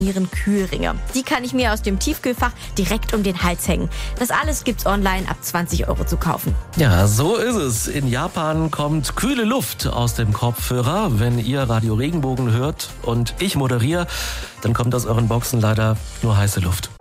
Kühlringe. Die kann ich mir aus dem Tiefkühlfach direkt um den Hals hängen. Das alles gibt's online ab 20 € zu kaufen. Ja, so ist es. In Japan kommt kühle Luft aus dem Kopfhörer. Wenn ihr Radio Regenbogen hört und ich moderiere, dann kommt aus euren Boxen leider nur heiße Luft.